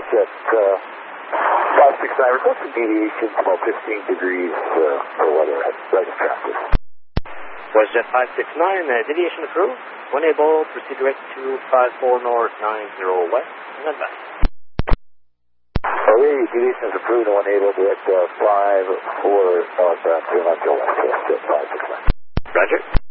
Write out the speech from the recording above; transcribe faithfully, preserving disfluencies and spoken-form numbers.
WestJet uh, five six nine, requesting deviation about fifteen degrees uh, for weather ahead. Right of traffic. WestJet five six nine, uh, deviation approved. When able, proceed direct to five four north, nine zero west, and advance. Okay, deviation is approved and when able, direct uh, five four northbound, three nine zero west, WestJet five six nine. Roger.